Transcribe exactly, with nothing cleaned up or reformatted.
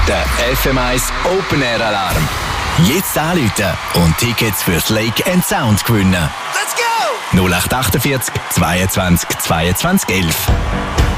Der F M eins Open Air Alarm. Jetzt anrufen und Tickets fürs Lake and Sound gewinnen. Let's go! null acht acht vier, zweiundzwanzig, zweiundzwanzig, elf.